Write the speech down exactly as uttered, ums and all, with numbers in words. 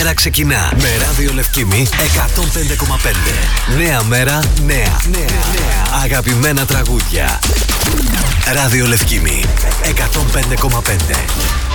μέρα ξεκινά με Ράδιο Λευκήμη εκατόν πέντε κόμμα πέντε. Νέα μέρα, νέα, νέα, νέα. Αγαπημένα τραγούδια. Ράδιο Λευκήμη εκατόν πέντε κόμμα πέντε.